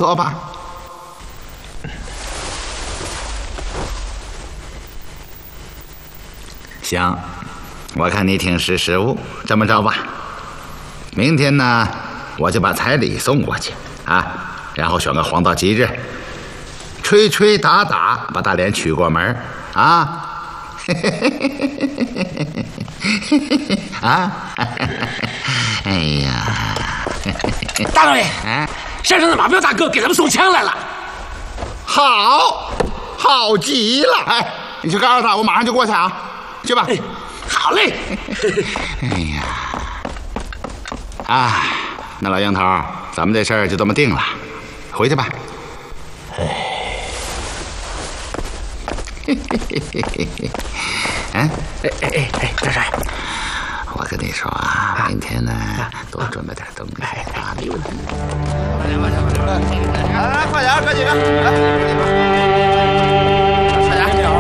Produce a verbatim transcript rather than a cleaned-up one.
多吧。行，我看你挺识时务，这么着吧，明天呢，我就把彩礼送过去啊，然后选个黄道吉日，吹吹打打，把大脸娶过门啊。啊！哎呀， 大老爷，山上的马彪大哥给咱们送枪来了。 好，好极了！哎，你去告诉他，我马上就过去啊，去吧。 哎、好嘞。 哎呀，啊，那老杨头，咱们这事儿就这么定了，回去吧。哎，嘿嘿嘿嘿嘿嘿。哎哎哎哎哎，大帅， 我跟你说啊，明天呢多准备点东西啊，没问题。快点快点，来快点，哥几个，来。